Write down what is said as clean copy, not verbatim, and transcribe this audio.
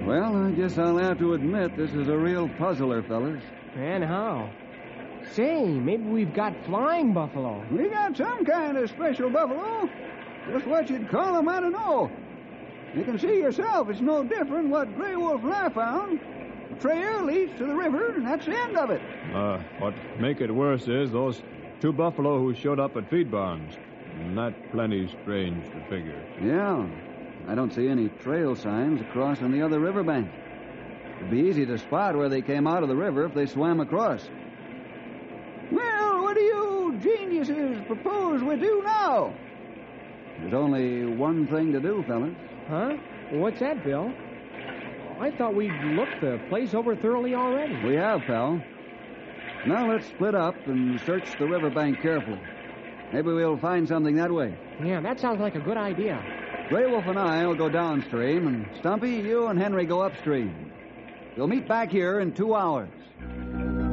Well, I guess I'll have to admit this is a real puzzler, fellas. And how? Say, maybe we've got flying buffalo. We got some kind of special buffalo. Just what you'd call them, I don't know. You can see yourself it's no different what Grey Wolf and I found. The trail leads to the river, and that's the end of it. What make it worse is those two buffalo who showed up at feed barns. And that plenty strange to figure. Yeah. I don't see any trail signs across on the other riverbank. It'd be easy to spot where they came out of the river if they swam across. Well, what do you geniuses propose we do now? There's only one thing to do, fellas. Huh? What's that, Bill? I thought we'd looked the place over thoroughly already. We have, pal. Now let's split up and search the riverbank carefully. Maybe we'll find something that way. Yeah, that sounds like a good idea. Grey Wolf and I will go downstream, and Stumpy, you and Henry go upstream. We'll meet back here in 2 hours.